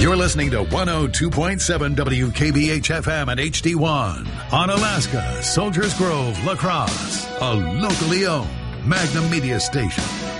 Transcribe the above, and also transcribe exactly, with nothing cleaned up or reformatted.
You're listening to one oh two point seven W K B H F M and H D one on Alaska, Soldiers Grove, La Crosse, a locally owned Magnum Media station.